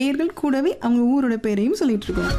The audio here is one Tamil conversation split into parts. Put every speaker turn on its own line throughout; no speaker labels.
பெயர்கள் கூடவே அவங்க ஊரோட பேரையும் சொல்லிட்டு இருக்கோம்.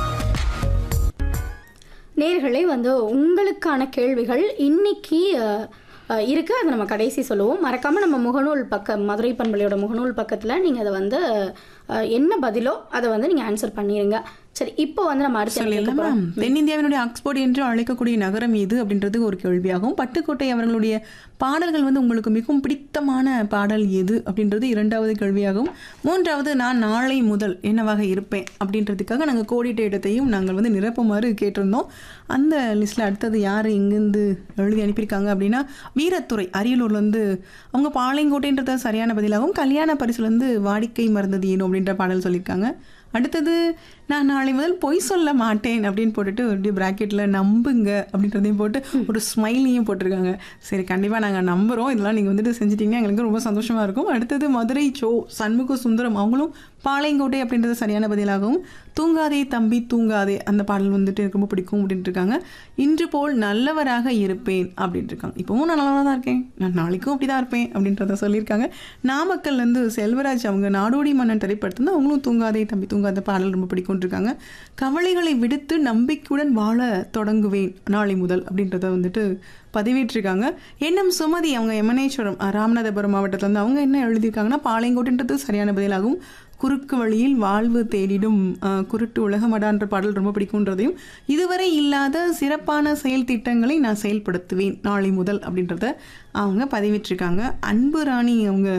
நேர்களே வந்து உங்களுக்கான கேள்விகள் இன்னைக்கு இருக்கு. அதை நம்ம கடைசி சொல்லுவோம். மறக்காம நம்ம முகநூல் பக்கம், மதுரை பண்பலையோட முகநூல் பக்கத்தில் நீங்கள் அதை வந்து என்ன பதிலோ அதை வந்து நீங்கள் ஆன்சர் பண்ணிடுங்க. சரி, இப்போ வந்து நம்ம அடுத்த
தென்னிந்தியாவினுடைய ஆக்ஸ்போர்ட் என்று அழைக்கக்கூடிய நகரம் எது அப்படின்றது ஒரு கேள்வியாகும். பட்டுக்கோட்டை அவர்களுடைய பாடல்கள் வந்து உங்களுக்கு மிகவும் பிடித்தமான பாடல் எது அப்படின்றது இரண்டாவது கேள்வியாகும். மூன்றாவது, நான் நாளை முதல் என்னவாக இருப்பேன் அப்படின்றதுக்காக நாங்கள் கோடிட்ட இடத்தையும் நாங்கள் வந்து நிரப்புமாறு கேட்டிருந்தோம். அந்த லிஸ்ட்டில் அடுத்தது யார் இங்கேருந்து எழுதி அனுப்பியிருக்காங்க அப்படின்னா, வீரத்துறை அரியலூர்லேருந்து அவங்க பாளையங்கோட்டைன்றது சரியான பதிலாகவும், கல்யாண பரிசுலேருந்து வாடிக்கை மறந்தது ஏனோ அப்படின்ற பாடல் சொல்லியிருக்காங்க. அடுத்தது, நான் நாளை முதல் பொய் சொல்ல மாட்டேன் அப்படின்னு போட்டுட்டு ஒரு ப்ராக்கெட்டில் நம்புங்க அப்படின்றதையும் போட்டு ஒரு ஸ்மைலையும் போட்டிருக்காங்க. சரி, கண்டிப்பாக நாங்கள் நம்புகிறோம். இதெல்லாம் நீங்கள் வந்துட்டு செஞ்சிட்டிங்கன்னா எங்களுக்கு ரொம்ப சந்தோஷமாக இருக்கும். அடுத்தது, மதுரை சண்முக சுந்தரம் அவங்களும் பாளையங்கோட்டை அப்படின்றது சரியான பதிலாகவும், தூங்காதே தம்பி தூங்காதே அந்த பாடல் வந்துட்டு எனக்கு ரொம்ப பிடிக்கும் அப்படின்ட்டு இருக்காங்க. இன்று போல் நல்லவராக இருப்பேன் அப்படின்ட்டு இருக்காங்க. இப்போவும் நான் நல்லவராக தான் இருக்கேன், நான் நாளைக்கும் அப்படி தான் இருப்பேன் அப்படின்றத சொல்லியிருக்காங்க. நாமக்கல்லேருந்து செல்வராஜ் அவங்க நாடோடி மன்னன் திரைப்படத்துல அவங்களும் தூங்காதே தம்பி தூங்காத பாடல் ரொம்ப பிடிக்கும் இருக்காங்க. கவலைகளை விடுத்து நம்பிக்கையுடன் வாழ தொடங்குவேன் நாளை முதல் அப்படின்றத வந்துட்டு பதிவேற்றிருக்காங்க. எண்ணம் சுமதி அவங்க எமனேஸ்வரம் ராமநாதபுரம் மாவட்டத்தில் அவங்க என்ன எழுதியிருக்காங்கன்னா, பாளையங்கோட்டுன்றது சரியான பதிலாகும். குறுக்கு வழியில் வாழ்வு தேடிடும் குருட்டு உலகமடான்ற பாடல் ரொம்ப பிடிக்குன்றதையும், இதுவரை இல்லாத சிறப்பான செயல் திட்டங்களை நான் செயல்படுத்துவேன் நாளை முதல் அப்படின்றத அவங்க பதிவிட்டிருக்காங்க. அன்பு ராணி அவங்க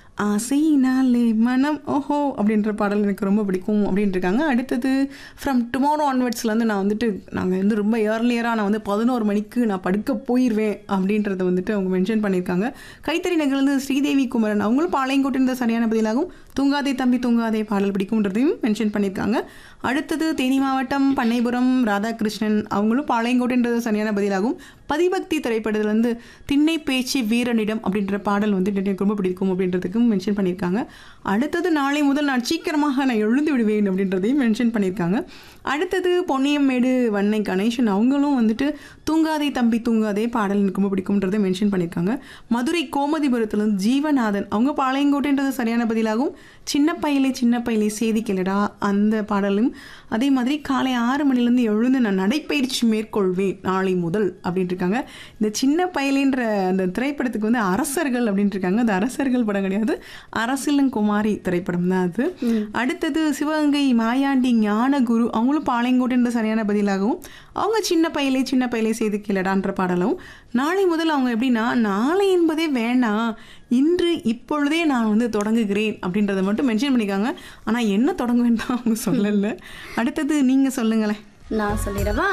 ஆசைனாலே மனம் ஓஹோ அப்படின்ற பாடல் எனக்கு ரொம்ப பிடிக்கும் அப்படின்ட்டு இருக்காங்க. அடுத்தது, ஃப்ரம் டுமாரோ ஆன்வர்ட்ஸ்லேருந்து நான் வந்துட்டு நாங்கள் வந்து ரொம்ப ஏர்லியராக நான் வந்து 11 மணிக்கு நான் படுக்க போயிடுவேன் அப்படின்றத வந்துட்டு அவங்க மென்ஷன் பண்ணியிருக்காங்க. கைத்தறி நகர்லேருந்து ஸ்ரீதேவி குமரன் அவங்களும் பாளையங்கோட்டிருந்த சரியான பதிலாகவும், தூங்காதே தம்பி தூங்காதே பாடல் பிடிக்கும்ன்றதையும் மென்ஷன் பண்ணியிருக்காங்க. அடுத்தது, தேனி மாவட்டம் பண்ணைபுரம் ராதாகிருஷ்ணன் அவங்களும் பாளையங்கோட்டின்றது சரியான பதிலாகும். பதிபக்தி திரைப்படத்துலேருந்து திண்ணை பேச்சு வீரனிடம் அப்படின்ற பாடல் வந்து எனக்கு ரொம்ப பிடிக்கும் அப்படின்றதுக்கும் மென்ஷன் பண்ணியிருக்காங்க. அடுத்தது, நாளை முதல் நான் சீக்கிரமாக நான் எழுந்து விடுவேன் அப்படின்றதையும் மென்ஷன் பண்ணியிருக்காங்க. அடுத்தது, பொன்னியம்மேடு வன்னை கணேசன் அவங்களும் வந்துட்டு தூங்காதே தம்பி தூங்காதே பாடல் எனக்கு ரொம்ப பிடிக்கும்ன்றதை மென்ஷன் பண்ணியிருக்காங்க. மதுரை கோமதிபுரத்துலேருந்து ஜீவநாதன் அவங்க பாளையங்கோட்டைன்றது சரியான பதிலாகும். சின்ன பையிலே சேதி கேளடா அந்த பாடலும். அதே மாதிரி காலை 6 மணிலேருந்து எழுந்து நான் நடைப்பயிற்சி மேற்கொள்வேன் நாளை முதல் அப்படின்ட்டு இருக்காங்க. இந்த சின்ன பையலேன்ற அந்த திரைப்படத்துக்கு வந்து அரசர்கள் அப்படின்ட்டு இருக்காங்க. அது அரசர்கள் படம் கிடையாது, அரசிலங்குமாரி திரைப்படம் தான் அது. அடுத்தது, சிவகங்கை மாயாண்டி ஞானகுரு அவங்களும் பாளையங்கோட்டுன்ற சரியான பதிலாகவும், அவங்க சின்ன பையலே செய்து கேளடான்ற பாடலும். நாளை முதல் அவங்க எப்படின்னா, நாளை என்பதே வேண்டாம், இன்று இப்பொழுதே நான் வந்து தொடங்குகிறேன் அப்படின்றத மட்டும் மென்ஷன் பண்ணியிருக்காங்க. ஆனால் என்ன தொடங்குவேன்னு தான் அவங்க சொல்லலை. அடுத்தது நீங்கள் சொல்லுங்களேன்.
நான் சொல்லிடவா?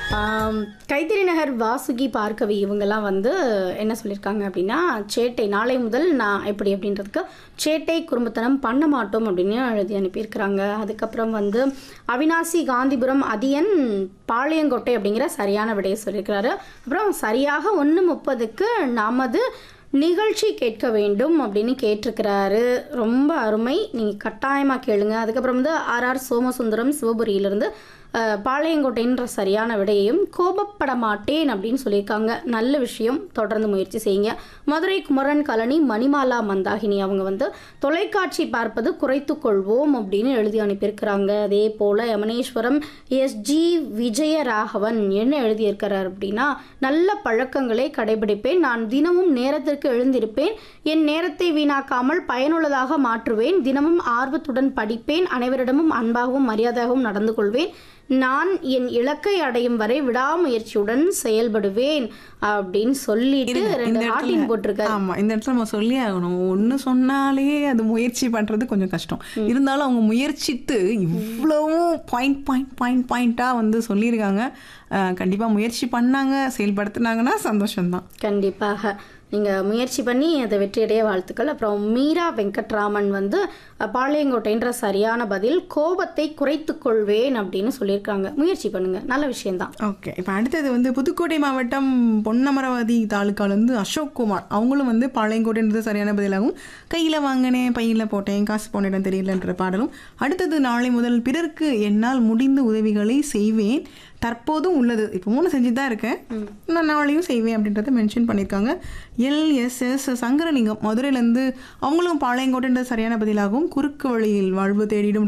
கைத்தறி நகர் வாசுகி பார்க்கவி இவங்கெல்லாம் வந்து என்ன சொல்லியிருக்காங்க அப்படின்னா, சேட்டை நாளை முதல் நான் எப்படி அப்படின்றதுக்கு சேட்டை குறும்புத்தனம் பண்ண மாட்டோம் அப்படின்னு எழுதி அனுப்பியிருக்கிறாங்க. அதுக்கப்புறம் வந்து அவினாசி காந்திபுரம் அதியன் பாளையங்கோட்டை அப்படிங்கிற சரியான விடையை சொல்லியிருக்கிறாரு. அப்புறம் சரியாக 1:30க்கு நமது நிகழ்ச்சி கேட்க வேண்டும் அப்படின்னு கேட்டிருக்கிறாரு. ரொம்ப அருமை, நீங்கள் கட்டாயமாக கேளுங்க. அதுக்கப்புறம் வந்து ஆர்ஆர் சோமசுந்தரம் சிவபுரியிலிருந்து பாளையங்கோட்டைன்ற சரியான விடையையும் கோபப்பட மாட்டேன் அப்படின்னு சொல்லியிருக்காங்க. நல்ல விஷயம், தொடர்ந்து முயற்சி செய்யுங்க. மதுரை குமரன் கலனி மணிமாலா மந்தாகினி அவங்க வந்து தொலைக்காட்சி பார்ப்பது குறைத்து கொள்வோம் அப்படின்னு எழுதி அனுப்பியிருக்கிறாங்க. அதே போல் யமனேஸ்வரம் எஸ்ஜி விஜயராகவன் என்ன எழுதியிருக்கிறார் அப்படின்னா, நல்ல பழக்கங்களை கடைபிடிப்பேன், நான் தினமும் நேரத்திற்கு எழுந்திருப்பேன், என் நேரத்தை வீணாக்காமல் பயனுள்ளதாக மாற்றுவேன், தினமும் ஆர்வத்துடன் படிப்பேன், அனைவரிடமும் அன்பாகவும் மரியாதையாகவும் நடந்து கொள்வேன், நான் என் இலக்கை அடையும் வரை விடாமுயற்சியுடன் செயல்படுவேன் அப்படின்னு சொல்லிட்டு 2 ஹார்ட்டின் போட்டிருக்காரு.
ஆமா, இந்த இடத்துல நம்ம சொல்லி ஆகணும். ஒன்று சொன்னாலே அது முயற்சி பண்றது கொஞ்சம் கஷ்டம். இருந்தாலும் அவங்க முயற்சித்து இவ்வளவும் பாயிண்டா வந்து சொல்லியிருக்காங்க. கண்டிப்பா முயற்சி பண்ணாங்க, செயல்படுத்தினாங்கன்னா சந்தோஷம்தான்.
கண்டிப்பாக நீங்கள் முயற்சி பண்ணி அதை வெற்றியடைய வாழ்த்துக்கள். அப்புறம் மீரா வெங்கட்ராமன் வந்து பாளையங்கோட்டைன்ற சரியான பதில் கோபத்தை குறைத்து கொள்வேன் அப்படின்னு சொல்லியிருக்காங்க. முயற்சி பண்ணுங்கள், நல்ல விஷயம்தான்.
ஓகே, இப்போ அடுத்தது வந்து புதுக்கோட்டை மாவட்டம் பொன்னமராவதி தாலுக்காலேருந்து அசோக் குமார் அவங்களும் வந்து பாளையங்கோட்டைன்றது சரியான பதிலாகவும், கையில் வாங்கினேன் பையில் போட்டேன் காசு போன இடம் தெரியலன்ற பாடலும். அடுத்தது, நாளை முதல் பிறருக்கு என்னால் முடிந்த உதவிகளை செய்வேன், தற்போதும் உள்ளது. இப்போ 3 செஞ்சு தான் இருக்கேன், நான் நாளையும் செய்வேன் அப்படின்றத மென்ஷன் பண்ணியிருக்காங்க. LSS சங்கரலிங்கம் மதுரையிலேருந்து, அவங்களும் பாளையங்கோட்டைன்றது சரியான பதிலாகும். குறுக்கு வழியில் வாழ்வு தேடிடும்